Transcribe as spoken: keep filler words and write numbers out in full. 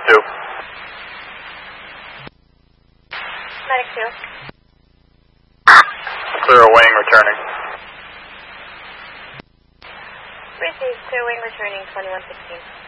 two. Medic two. Clear a wing returning. Received, clear wing returning, twenty-one sixteen.